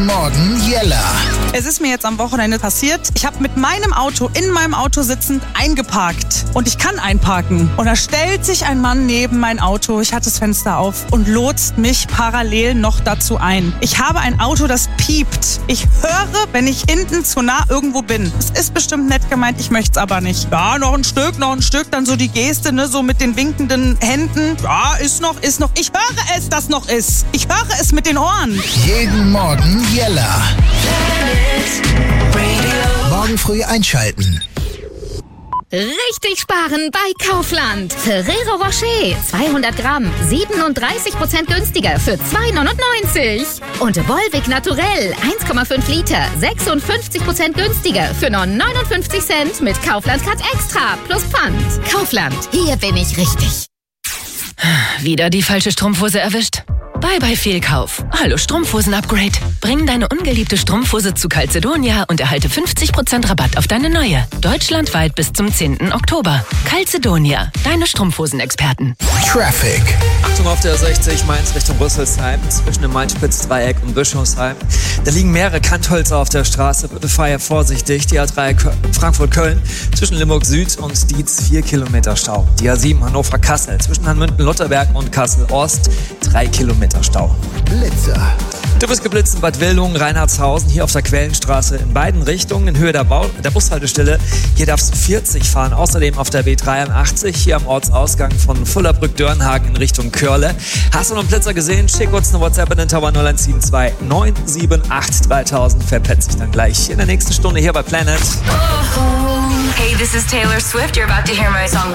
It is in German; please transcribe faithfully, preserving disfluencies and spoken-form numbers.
Morgen Jella. Es ist mir jetzt am Wochenende passiert. Ich habe mit meinem Auto in meinem Auto sitzend eingeparkt. Und ich kann einparken. Und da stellt sich ein Mann neben mein Auto. Ich hatte das Fenster auf und lotst mich parallel noch dazu ein. Ich habe ein Auto, das piept. Ich höre, wenn ich hinten zu nah irgendwo bin. Es ist bestimmt nett gemeint, ich möchte es aber nicht. Ja, noch ein Stück, noch ein Stück. Dann so die Geste, ne, so mit den winkenden Händen. Ja, ist noch, ist noch. Ich höre es, dass noch ist. Ich höre es mit den Ohren. Jeden Morgen Jella. Morgen früh einschalten. Richtig sparen bei Kaufland. Ferrero Rocher, zweihundert Gramm, siebenunddreißig Prozent günstiger für zwei neunundneunzig. Und Volvic Naturell, eins Komma fünf Liter, sechsundfünfzig Prozent günstiger für nur neunundfünfzig Cent mit Kaufland Cut Extra plus Pfand. Kaufland, hier bin ich richtig. Wieder die falsche Strumpfhose erwischt? Bye bye Fehlkauf. Hallo Strumpfhosen-Upgrade. Bring deine ungeliebte Strumpfhose zu Calzedonia und erhalte fünfzig Prozent Rabatt auf deine neue. Deutschlandweit bis zum zehnten Oktober. Calzedonia, deine Strumpfhosen-Experten. Traffic. Achtung auf der sechzig Mainz Richtung Rüsselsheim, zwischen dem Main-Spitz-Dreieck und Bischofsheim. Da liegen mehrere Kanthölzer auf der Straße. Bitte fahr vorsichtig. Die A drei Frankfurt-Köln zwischen Limburg Süd und Dietz vier Kilometer Stau. Die A sieben Hannover-Kassel zwischen Hanmünden-Lutterberg und Kassel-Ost drei Kilometer Stau. Blitzer. Du bist geblitzt in Bad Wildungen, Reinhardshausen, hier auf der Quellenstraße in beiden Richtungen, in Höhe der, Bau- der Bushaltestelle. Hier darfst du vierzig fahren. Außerdem auf der B dreiundachtzig, hier am Ortsausgang von Fullerbrück-Dörnhagen in Richtung Körle. Hast du noch einen Blitzer gesehen? Schick uns eine WhatsApp in den Tower null eins sieben zwei neun sieben acht dreitausend. Verpetzt sich dann gleich in der nächsten Stunde hier bei Planet. Hey, this is Taylor Swift. You're about to hear my song